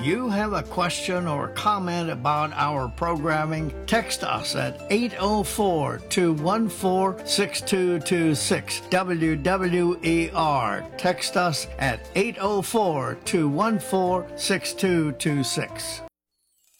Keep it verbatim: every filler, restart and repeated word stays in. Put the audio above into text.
you have a question or comment about our programming, text us at eight oh four, two one four, six two two six. W W E R. Text us at eight oh four, two one four, six two two six.